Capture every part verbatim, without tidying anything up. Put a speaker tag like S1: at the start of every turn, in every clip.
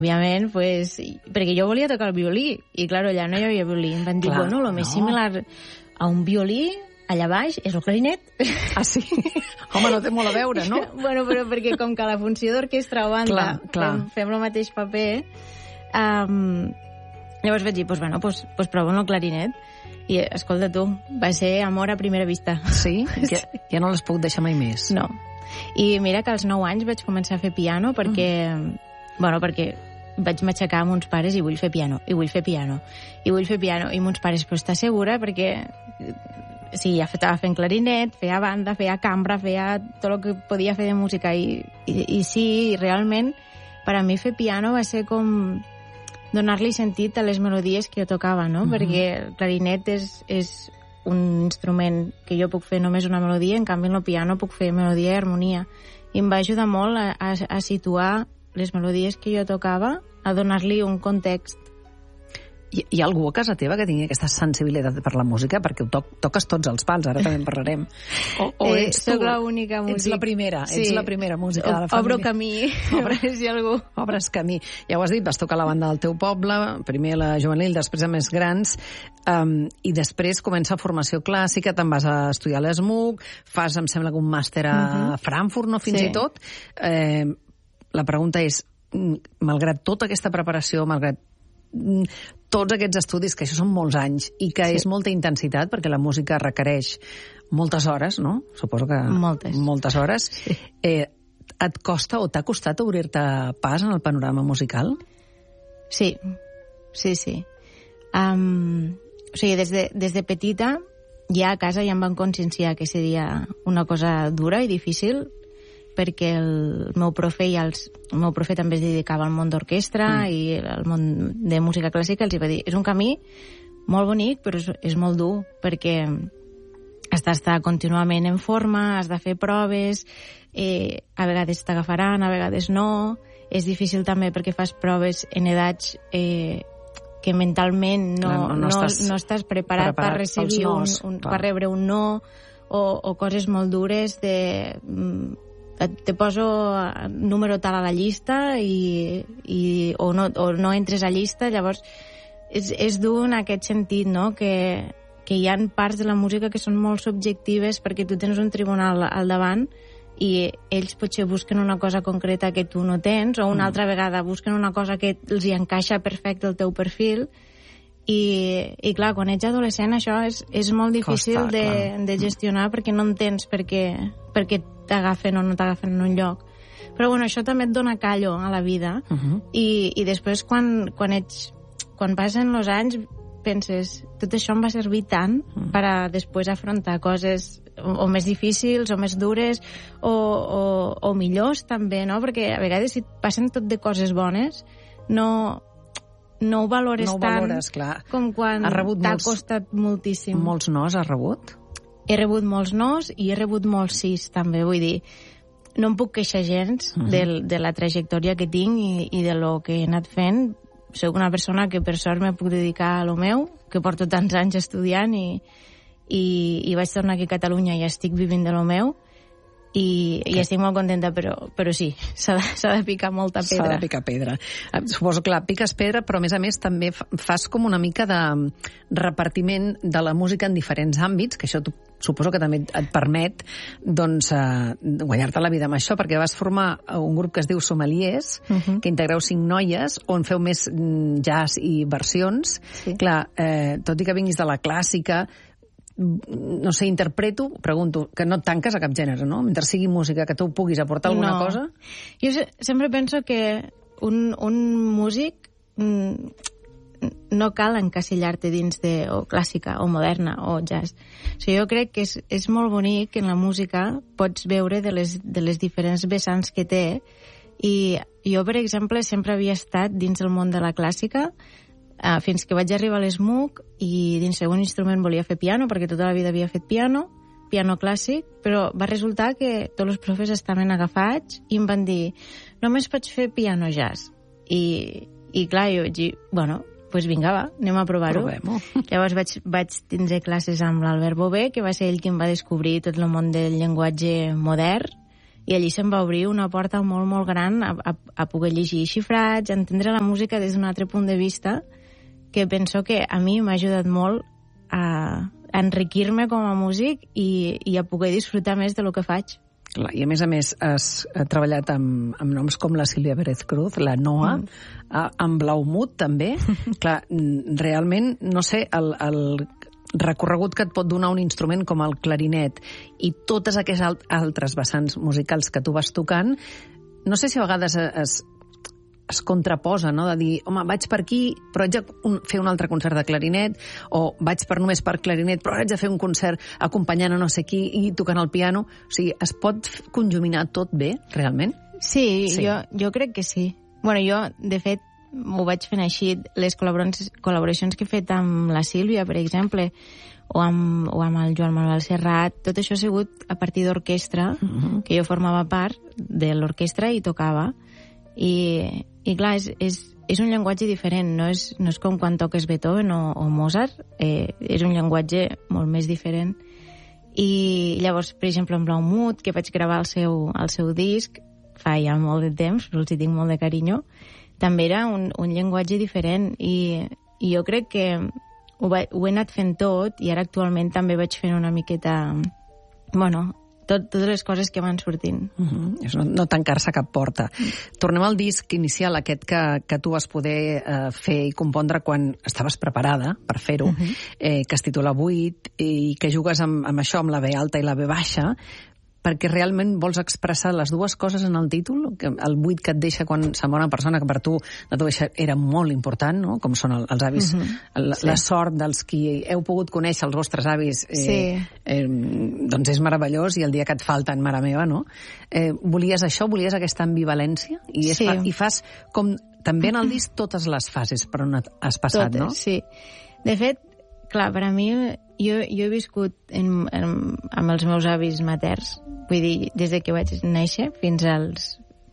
S1: Òbviament, pues, perquè jo volia tocar el violí, i clar, allà no hi havia violí. Em van dir,
S2: Clar,
S1: bueno, el més
S2: no.
S1: similar a un violí, allà baix, és el clarinet.
S2: Ah, sí? Home, no té molt a veure, no?
S1: Bueno, però perquè com que la funció d'orquestra o banda
S2: Clar, clar.
S1: Fem, fem el mateix paper, um, llavors vaig dir, pues, bueno, pues, pues prova el clarinet. I, escolta tu, va ser amor a primera vista.
S2: Sí? Ja, ja no l'has pogut deixar mai més.
S1: No. I mira que als nou anys vaig començar a fer piano perquè, mm. bueno, perquè vaig m'aixecar amb uns pares i vull fer piano, i vull fer piano, i vull fer piano, i mons pares, però estàs segura? Perquè sí, ja estava fent clarinet, feia banda, feia cambra, feia tot el que podia fer de música, i, i, i sí, realment, per a mi fer piano va ser com donar-li sentit a les melodies que jo tocava, no? Mm-hmm. Perquè el clarinet és, és un instrument que jo puc fer només una melodia, en canvi en el piano puc fer melodia i harmonia. I em va ajudar molt a, a, a situar les melodies que jo tocava, a donar-li un context.
S2: Hi, hi ha algú a casa teva que tingui aquesta sensibilitat per la música? Perquè ho to toques tots els pals, ara també en parlarem. O, o
S1: eh,
S2: ets tu?
S1: Soc l'única música.
S2: Ets la primera,
S1: sí.
S2: ets la primera música de la família.
S1: Obro camí,
S2: Obre,
S1: si algú.
S2: Obres camí. Ja ho has dit, vas tocar la banda del teu poble, primer la juvenil, després a més grans, um, i després comença formació clàssica, te'n vas a estudiar a l'E S M U C, fas, em sembla, un màster a uh-huh. Frankfurt, no, fins
S1: sí.
S2: i tot. Eh, la pregunta és, malgrat tota aquesta preparació, malgrat tots aquests estudis, que això són molts anys i que sí. és molta intensitat, perquè la música requereix moltes hores, no? Suposo que
S1: moltes,
S2: moltes hores. Sí. Eh, et costa o t'ha costat obrir-te pas en el panorama musical?
S1: Sí, sí, sí. Um, o sigui, des de, des de petita, ja a casa ja em van conscienciar que seria una cosa dura i difícil, perquè el meu profe i els, el meu profe també es dedicava al món d'orquestra mm. i al món de música clàssica, els va dir, és un camí molt bonic, però és, és molt dur, perquè has d'estar contínuament en forma, has de fer proves, eh, a vegades t'agafaran, a vegades no, és difícil també perquè fas proves en edats eh, que mentalment no,
S2: no, no,
S1: no,
S2: estàs,
S1: no estàs preparat, preparat per recibir un, un, per rebre un no, o, o coses molt dures de... te poso número tal a la llista i, i, o, no, o no entres a llista, llavors és, és dur en aquest sentit, no? que, que hi ha parts de la música que són molt subjectives perquè tu tens un tribunal al davant i ells potser busquen una cosa concreta que tu no tens, o una mm. altra vegada busquen una cosa que els hi encaixa perfecte el teu perfil. I, i clar, quan ets adolescent això és, és molt difícil Costa, de, de gestionar perquè no entens per què, per què t'agafen o no t'agafen en un lloc. Però bueno, això també et dona callo a la vida. Uh-huh. I, i després quan, quan ets quan passen els anys penses, tot això em va servir tant uh-huh. per a després afrontar coses o, o més difícils o més dures o, o, o millors també, no? Perquè a vegades si passen tot de coses bones no... no ho valores
S2: no ho
S1: tant
S2: valores, clar.
S1: Com quan t'ha costat moltíssim.
S2: Molts nos has rebut?
S1: He rebut molts nos i he rebut molts sis, també. Vull dir, no em puc queixar gens uh-huh. de, de la trajectòria que tinc i, i de lo que he anat fent. Soc una persona que per sort me puc dedicar a lo meu, que porto tants anys estudiant i, i, i vaig tornar aquí a Catalunya i estic vivint de lo meu. I, i estic molt contenta, però, però sí, s'ha de, s'ha de picar molta pedra.
S2: S'ha de picar pedra. Suposo que la piques pedra, però a més a més també fas com una mica de repartiment de la música en diferents àmbits, que això suposo que també et permet doncs, eh, guanyar-te la vida amb això, perquè vas formar un grup que es diu Sommeliers, uh-huh. que integreu cinc noies, on feu més jazz i versions. Sí. Clar, eh, tot i que vinguis de la clàssica, no sé, interpreto, pregunto, que no et tanques a cap gènere, no? Mentre sigui música, que tu puguis aportar alguna
S1: no.
S2: cosa?
S1: Jo sempre penso que un, un músic no cal encasillar-te dins de o clàssica, o moderna, o jazz. O sigui, jo crec que és, és molt bonic que en la música pots veure de les, de les diferents vessants que té, i jo, per exemple, sempre havia estat dins del món de la clàssica, Uh, fins que vaig arribar a l'E S M U C i dins segon instrument volia fer piano, perquè tota la vida havia fet piano, piano clàssic, però va resultar que tots els profes estaven agafats i em van dir, només pots fer piano jazz. I, i clar, jo vaig dir, bueno, doncs pues vinga, va, anem a provar-ho.
S2: Provem-ho.
S1: Llavors vaig, vaig tindre classes amb l'Albert Bové, que va ser ell qui em va descobrir tot el món del llenguatge modern, i allí se'm va obrir una porta molt, molt gran a, a, a poder llegir xifrats, a entendre la música des d'un altre punt de vista, que penso que a mi m'ha ajudat molt a, a enriquir-me com a músic i, i a poder disfrutar més de lo que faig.
S2: Clar, i a més a més has treballat amb, amb noms com la Sílvia Pérez Cruz, la Noa, mm. amb Blaumut també. Clar, realment, no sé, el, el recorregut que et pot donar un instrument com el clarinet i totes aquestes altres vessants musicals que tu vas tocant, no sé si a vegades es, es contraposa, no?, de dir, home, vaig per aquí, però haig de fer un altre concert de clarinet, o vaig per només per clarinet, però haig de fer un concert acompanyant a no sé qui i tocant el piano. O sigui, es pot conjuminar tot bé, realment?
S1: Sí, sí. Jo, jo crec que sí. Bueno, jo, de fet, ho vaig fent així. Les col·laboracions, col·laboracions que he fet amb la Sílvia, per exemple, o amb, o amb el Joan Manuel Serrat, tot això ha sigut a partir d'orquestra, uh-huh. que jo formava part de l'orquestra i tocava. I, i clar, és, és, és un llenguatge diferent, no és, no és com quan toques Beethoven o, o Mozart, eh, és un llenguatge molt més diferent. I llavors, per exemple, en Blaumut, que vaig gravar el seu, el seu disc fa ja molt de temps, però els hi tinc molt de carinyo, també era un, un llenguatge diferent i, i jo crec que ho, va, ho he anat fent tot i ara actualment també vaig fent una miqueta, bueno, tot, totes les coses que van sortint.
S2: Uh-huh. És no, no tancar-se a cap porta. Uh-huh. Tornem al disc inicial, aquest que, que tu vas poder eh, fer i compondre quan estaves preparada per fer-ho, uh-huh. eh, que es titula Vuit, i que jugues amb, amb això, amb la B alta i la B baixa, perquè realment vols expressar les dues coses en el títol, que el buit que et deixa quan se'n va una persona que per tu la teva era molt important, no?, com són el, els avis, uh-huh. la, sí. la sort dels qui heu pogut conèixer els vostres avis, eh, sí. eh, doncs és meravellós, i el dia que et falten, mare meva, no? Eh, volies això, volies aquesta ambivalència, i, és, sí. fa, i fas com també en el disc totes les fases per on has passat,
S1: totes,
S2: no?
S1: Sí. De fet, clar, per a mi, jo, jo he viscut en, en, amb els meus avis materns, vull dir, des de que vaig néixer fins als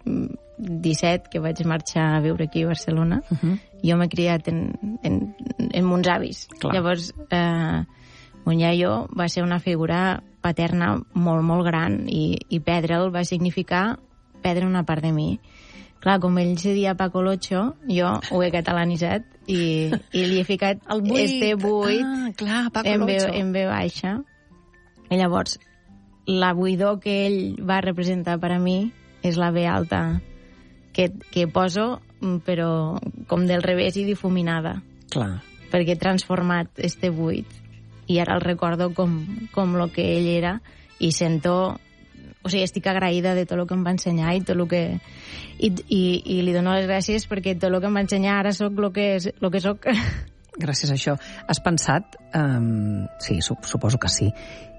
S1: disset, que vaig marxar a viure aquí a Barcelona, uh-huh. jo m'he criat en, en, en mons avis. Clar. Llavors, eh, mon iaio va ser una figura paterna molt, molt gran, i, i perdre'l va significar perdre una part de mi. Clar, com ell se dia Paco Locho, jo ho he catalanitzat i, i li he ficat el buit. Este buit
S2: ah, clar, Paco
S1: en,
S2: Locho.
S1: B, en B baixa. I llavors, la buidor que ell va representar per a mi és la B alta que, que poso, però com del revés i difuminada.
S2: Clar.
S1: Perquè he transformat este buit i ara el recordo com, com lo que ell era i sento... O sigui, estic agraïda de tot el que em va ensenyar i tot el que... I, i, i li dono les gràcies perquè tot el que em va ensenyar ara soc el que, és, lo que soc.
S2: Gràcies a això. Has pensat, um, sí, suposo que sí,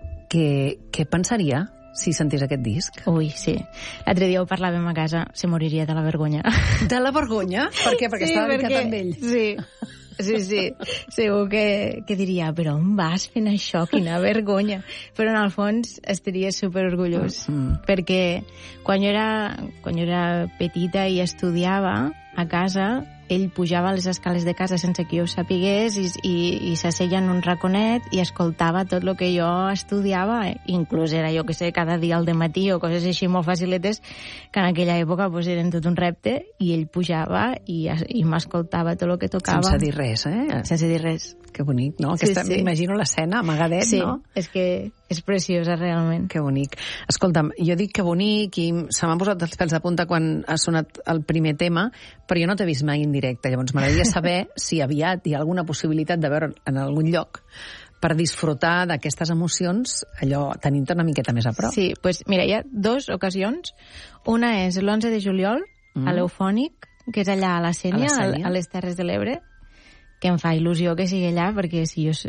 S2: que, què pensaria si sentís aquest disc?
S1: Ui, sí. L'altre dia ho parlàvem a casa, se moriria de la vergonya.
S2: De la vergonya? Per què? Perquè sí, estava perquè... ficat amb ell.
S1: Sí. Sí, sí, segur que, que diria, però on vas fent això? Quina vergonya. Però en el fons estaria superorgullós, mm. perquè quan jo, era, quan jo era petita i estudiava a casa, ell pujava a les escales de casa sense que jo ho sapigués i, i, i s'asseia en un raconet i escoltava tot el que jo estudiava, inclús era, jo que sé, cada dia al dematí o coses així molt faciletes, que en aquella època pues, eren tot un repte, i ell pujava i, i m'escoltava tot el que tocava.
S2: Sense dir res, eh?
S1: Sense dir res.
S2: Que bonic, no? Aquesta, sí, sí. M'imagino l'escena, amagadet,
S1: sí,
S2: no?
S1: Sí, és que és preciosa, realment.
S2: Que bonic. Escolta'm, jo dic que bonic i se m'han posat els pèls de punta quan ha sonat el primer tema, però jo no t'he vist mai en directe. Llavors m'agradaria saber si aviat hi ha alguna possibilitat de veure en algun lloc per disfrutar d'aquestes emocions, allò tenint-te una miqueta més a prop.
S1: Sí, doncs pues, mira, hi ha dues ocasions. Una és l'onze de juliol, mm. a l'Eufònic, que és allà a la Sénia, a, a les Terres de l'Ebre, que em fa il·lusió que sigui allà, perquè si jo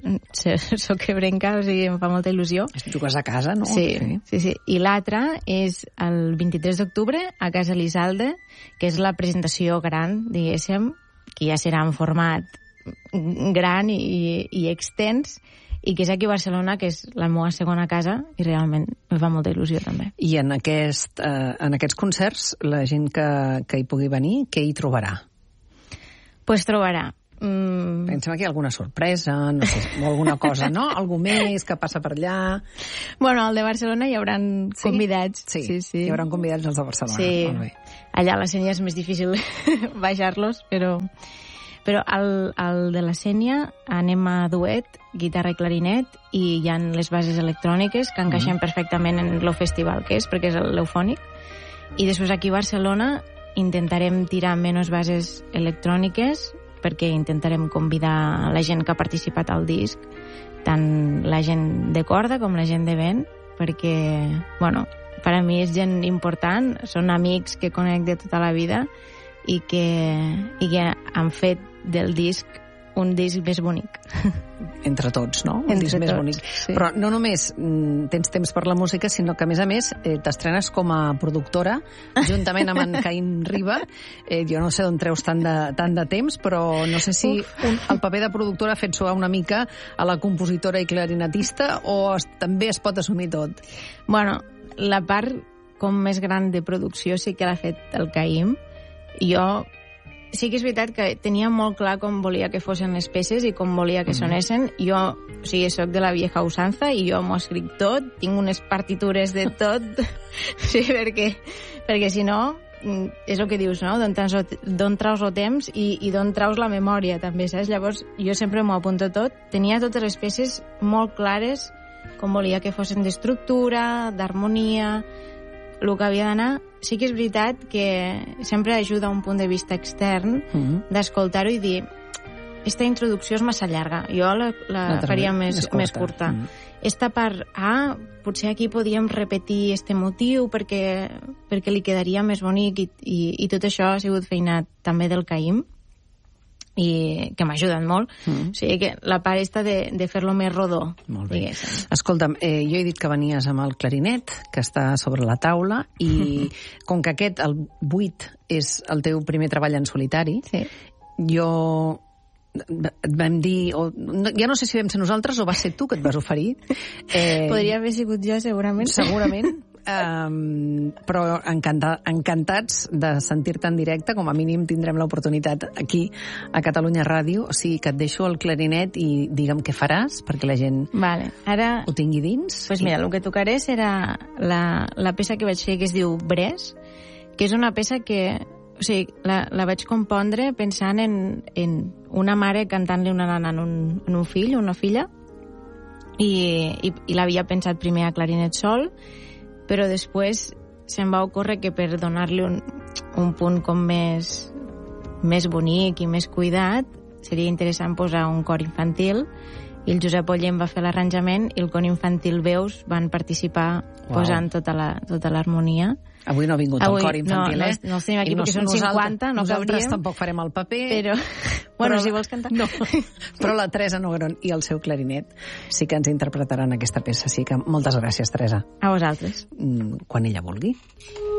S1: soc ebrenca, o sigui, em fa molta il·lusió.
S2: Jugues a casa, no?
S1: Sí, sí, sí. sí. I l'altra és el vint-i-tres d'octubre, a Casa Elizalde, que és la presentació gran, diguéssim, que ja serà en format gran i, i extens, i que és aquí a Barcelona, que és la meva segona casa, i realment em fa molta il·lusió també.
S2: I en, aquest, eh, en aquests concerts, la gent que, que hi pugui venir, què hi trobarà?
S1: Pues trobarà Mm...
S2: Pensem que hi ha alguna sorpresa, no sé, o alguna cosa, no? Algú més que passa per allà...
S1: Bueno, al de Barcelona hi haurà
S2: sí?
S1: convidats.
S2: Sí, sí, sí, hi haurà convidats els de Barcelona.
S1: Sí,
S2: molt bé.
S1: Allà a la Sénia és més difícil baixar-los, però... Però al, al de la Sénia anem a duet, guitarra i clarinet, i hi ha les bases electròniques que encaixen mm. perfectament en el festival que és, perquè és l'eufònic. I després aquí a Barcelona intentarem tirar menys bases electròniques, perquè intentarem convidar la gent que ha participat al disc, tant la gent de corda com la gent de vent, perquè, bueno, per a mi és gent important, són amics que conec de tota la vida i que, i que han fet del disc un disc més bonic.
S2: Entre tots, no? Un
S1: Entre
S2: disc més
S1: tots,
S2: bonic.
S1: sí.
S2: Però no només mm, tens temps per la música, sinó que, a més a més, eh, t'estrenes com a productora, juntament amb en Caín Riba. Eh, jo no sé d'on treus tant de, tant de temps, però no sé si un, el paper de productora ha fet suar una mica a la compositora i clarinetista, o es, també es pot assumir tot?
S1: Bueno, la part com més gran de producció sí que l'ha fet el Caïm. Jo sí que és veritat que tenia molt clar com volia que fossin les peces i com volia que sonessin. Jo, o sigui, soc de la vieja usanza i jo m'ho escric tot, tinc unes partitures de tot, sí, perquè, perquè si no, és el que dius, no? D'on traus el temps i, i d'on traus la memòria, també, saps? Llavors, jo sempre m'ho apunto tot. Tenia totes les peces molt clares, com volia que fossin d'estructura, d'harmonia, el que havia d'anar. Sí que és veritat que sempre ajuda un punt de vista extern mm-hmm. d'escoltar-ho i dir esta introducció és massa llarga, jo la, la, la faria més, més curta. Més curta. Mm. Esta part A, potser aquí podíem repetir este motiu perquè, perquè li quedaria més bonic i, i, i tot això ha sigut feina també del Caïm i que m'ha ajudat molt. Mm. O sigui que la part esta de, de fer-lo més rodó.
S2: Molt bé. Diguéssim. Escolta'm, eh, jo he dit que venies amb el clarinet, que està sobre la taula, i com que aquest, el vuit, és el teu primer treball en solitari, sí. jo et vam dir, o, ja no sé si vam ser nosaltres o va ser tu que et vas oferir. Eh,
S1: Podria haver sigut jo, segurament.
S2: Segurament. Um, però encanta, encantats de sentir-te en directe, com a mínim tindrem l'oportunitat aquí a Catalunya Ràdio, o sigui que et deixo el clarinet i digue'm què faràs perquè la gent
S1: vale. Ara,
S2: ho tingui dins.
S1: Pues mira,
S2: i...
S1: el que tocaré serà la, la peça que vaig fer que es diu Bres, que és una peça que o sigui, la, la vaig compondre pensant en, en una mare cantant-li una nana en un, en un fill o una filla i, i, i l'havia pensat primer a clarinet sol, però després se'm va ocórrer que per donar-li un, un punt com més, més bonic i més cuidat seria interessant posar un cor infantil, i el Josep Ollem va fer l'arranjament i el cor infantil veus van participar wow. posant tota la, tota l'harmonia.
S2: Avui no ha vingut Avui, el cor infantil,
S1: no,
S2: eh?
S1: No, no els tenim aquí
S2: I
S1: perquè no, són cinquanta, no
S2: nosaltres
S1: cabríem.
S2: Tampoc farem el paper.
S1: Però, bueno, però, si vols cantar.
S2: No, però la Teresa Nogron i el seu clarinet sí que ens interpretaran aquesta peça. Així que moltes gràcies, Teresa.
S1: A vosaltres.
S2: Quan ella vulgui.